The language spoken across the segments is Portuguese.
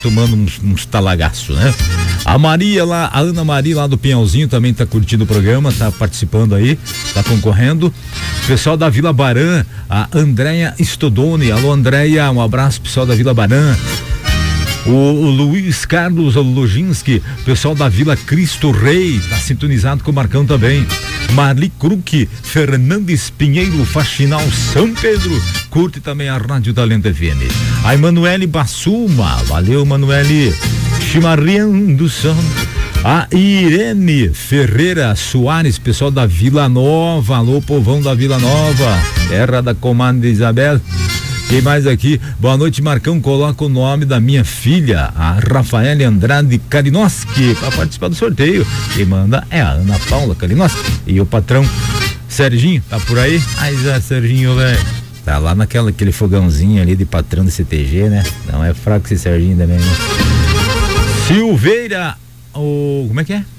tomando uns talagaços, né? A Maria lá, a Ana Maria lá do Pinhalzinho também tá curtindo o programa, tá participando aí, tá concorrendo. Pessoal da Vila Barã, a Andréia Stodoni, alô Andréia, um abraço pessoal da Vila Barã. O Luiz Carlos Loginski, pessoal da Vila Cristo Rei, tá sintonizado com o Marcão também. Marli Kruk, Fernandes Pinheiro, Faxinal São Pedro, curte também a Rádio Talento FM. A Emanuele Bassuma, valeu Emanuele. Chimarrão do Som. A Irene Ferreira Soares, pessoal da Vila Nova, alô povão da Vila Nova, terra da Comanda Isabel. Quem mais aqui? Boa noite, Marcão. Coloca o nome da minha filha, a Rafaela Andrade Kalinoski, para participar do sorteio. Quem manda é a Ana Paula Kalinoski. E o patrão Serginho, tá por aí? Ai, já, Serginho, velho. Tá lá aquele fogãozinho ali de patrão do CTG, né? Não é fraco esse Serginho também, né? Silveira, como é que é?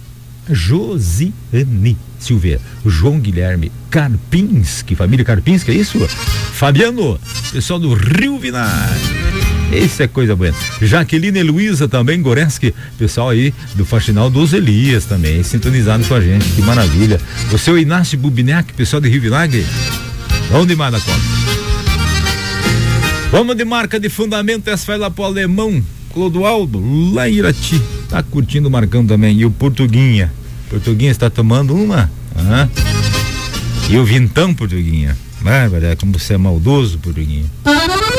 Josiane Silveira, João Guilherme Karpinski, família Karpinski, é isso? Fabiano, pessoal do Rio Vinar, isso é coisa boa. Jaqueline Luiza também, Goreski, pessoal aí do Faxinal dos Elias também, sintonizado com a gente, que maravilha. O seu Inácio Bubinac, pessoal de Rio Vinagre, vamos demais da conta. Vamos de marca de fundamento, essa vai lá pro alemão Clodoaldo, lá em Irati, tá curtindo o Marcão também. E o Portuguinha está tomando uma? E o Vintão, Portuguinha, como você é maldoso, Portuguinha.